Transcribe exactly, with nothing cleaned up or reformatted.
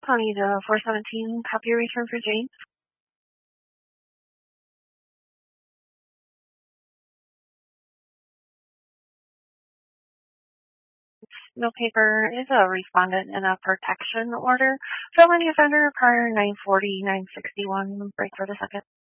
Connie to four seventeen, copy your return for James. No paper is a respondent in a protection order. Felony offender prior nine forty, nine sixty-one, break for the second.